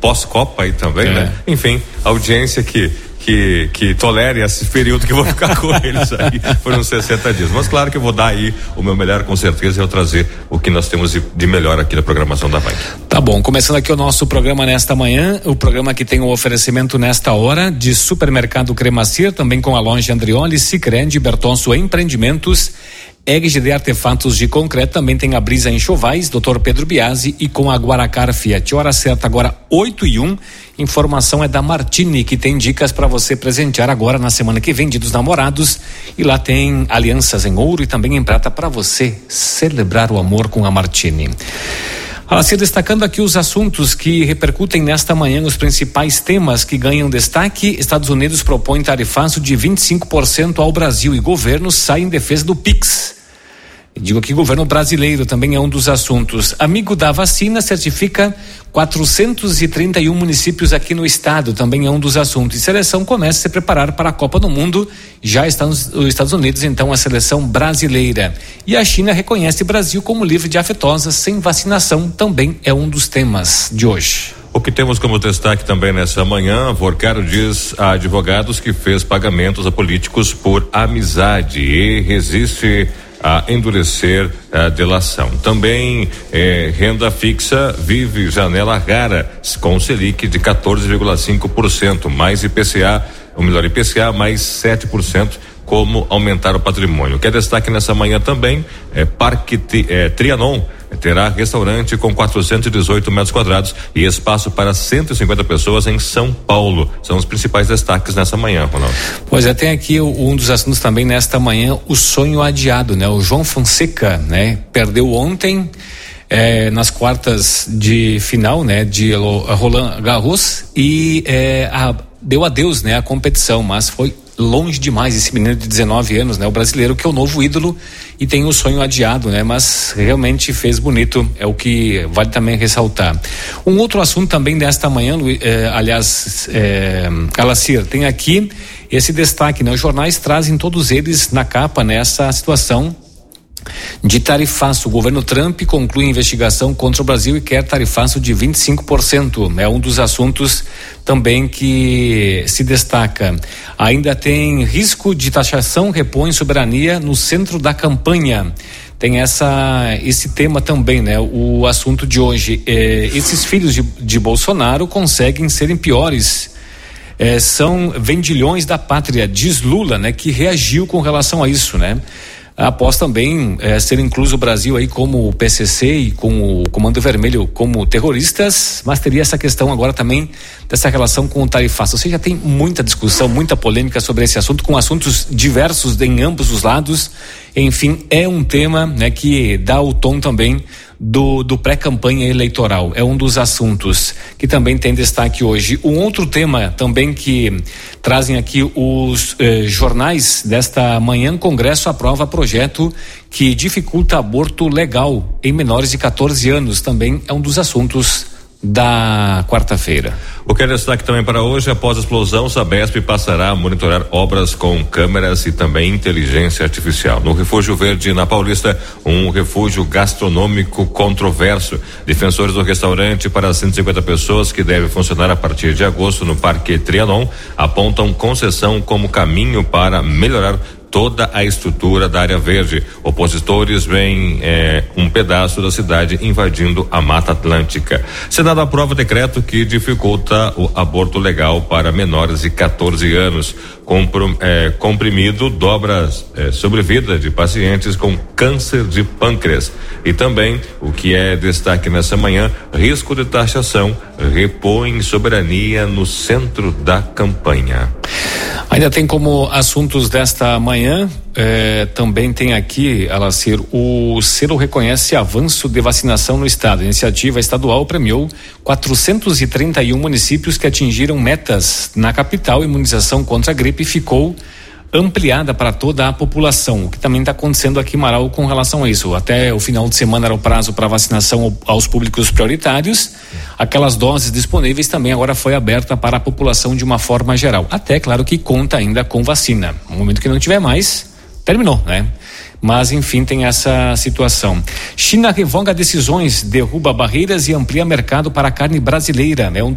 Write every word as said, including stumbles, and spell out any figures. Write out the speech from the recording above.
pós-Copa aí também, é. né? Enfim, audiência que Que, que tolere esse período que eu vou ficar com eles aí por uns sessenta dias. Mas claro que eu vou dar aí o meu melhor, com certeza, e eu trazer o que nós temos de, de melhor aqui na programação da Band. Tá bom, começando aqui o nosso programa nesta manhã, o programa que tem o oferecimento nesta hora de Supermercado Cremacir, também com a loja Andrioli, Sicredi, Bertonso Empreendimentos, E G D Artefatos de Concreto, também tem a Brisa Enxovais, doutor Pedro Biasi, e com a Guaracar Fiat. Hora certa agora oito e um. Informação é da Martini, que tem dicas para você presentear agora na semana que vem, Dia dos Namorados, e lá tem alianças em ouro e também em prata para você celebrar o amor com a Martini. Alacir, destacando aqui os assuntos que repercutem nesta manhã, os principais temas que ganham destaque. Estados Unidos propõe tarifaço de vinte e cinco por cento ao Brasil e governo sai em defesa do Pix. Digo que governo brasileiro também é um dos assuntos. Amigo da vacina certifica quatrocentos e trinta e um municípios aqui no estado, também é um dos assuntos. E seleção começa a se preparar para a Copa do Mundo, já está nos Estados Unidos, então, a seleção brasileira. E a China reconhece Brasil como livre de afetosas sem vacinação, também é um dos temas de hoje. O que temos como destaque também nessa manhã, Vorcaro diz a advogados que fez pagamentos a políticos por amizade e resiste a endurecer a delação. Também eh, renda fixa vive janela rara com Selic de quatorze vírgula cinco por cento, mais I P C A, ou melhor, I P C A mais sete por cento, como aumentar o patrimônio. O que é destaque nessa manhã também é Parque é, Trianon terá restaurante com quatrocentos e dezoito metros quadrados e espaço para cento e cinquenta pessoas em São Paulo. São os principais destaques nessa manhã, Ronaldo. Pois é, tem aqui um dos assuntos também nesta manhã, o sonho adiado, né? O João Fonseca, né? Perdeu ontem é, nas quartas de final, né? De Roland Garros e é, a, deu adeus, né? A competição, mas foi longe demais esse menino de dezenove anos, né? O brasileiro que é o novo ídolo e tem o sonho adiado, né? Mas realmente fez bonito, é o que vale também ressaltar. Um outro assunto também desta manhã, eh, aliás, eh, Alacir, tem aqui esse destaque, né? Os jornais trazem todos eles na capa nessa situação de tarifaço. O governo Trump conclui investigação contra o Brasil e quer tarifaço de vinte e cinco por cento. É um dos assuntos também que se destaca. Ainda tem risco de taxação, repõe soberania no centro da campanha. Tem essa, esse tema também, né? O assunto de hoje. É, esses filhos de, de Bolsonaro conseguem serem piores. É, são vendilhões da pátria, diz Lula, né? Que reagiu com relação a isso, né? Após também eh, ser incluso o Brasil aí como o P C C e com o Comando Vermelho como terroristas, mas teria essa questão agora também dessa relação com o tarifaço. Ou seja, tem muita discussão, muita polêmica sobre esse assunto, com assuntos diversos em ambos os lados. Enfim, é um tema, né, que dá o tom também do, do pré-campanha eleitoral. É um dos assuntos que também tem destaque hoje. Um outro tema também que trazem aqui os eh, jornais desta manhã: Congresso aprova projeto que dificulta aborto legal em menores de quatorze anos. Também é um dos assuntos da quarta-feira. O que é destaque também para hoje: após a explosão, Sabesp passará a monitorar obras com câmeras e também inteligência artificial. No Refúgio Verde, na Paulista, um refúgio gastronômico controverso. Defensores do restaurante para cento e cinquenta pessoas, que deve funcionar a partir de agosto no Parque Trianon, apontam concessão como caminho para melhorar toda a estrutura da área verde. Opositores veem eh, um pedaço da cidade invadindo a Mata Atlântica. Senado aprova decreto que dificulta o aborto legal para menores de quatorze anos. Compro, eh, comprimido dobra eh, sobrevida de pacientes com câncer de pâncreas. E também, o que é destaque nessa manhã, risco de taxação repõe soberania no centro da campanha. Ainda tem como assuntos desta manhã, eh, também tem aqui, Alacir, o Ciro reconhece avanço de vacinação no estado. A iniciativa estadual premiou quatrocentos e trinta e um municípios que atingiram metas na capital. Imunização contra a gripe ficou ampliada para toda a população, o que também está acontecendo aqui em Marau com relação a isso. Até o final de semana era o prazo para vacinação aos públicos prioritários. Aquelas doses disponíveis também agora foi aberta para a população de uma forma geral. Até, claro, que conta ainda com vacina. No momento que não tiver mais, terminou, né? Mas, enfim, tem essa situação. China revoga decisões, derruba barreiras e amplia mercado para a carne brasileira, né? Um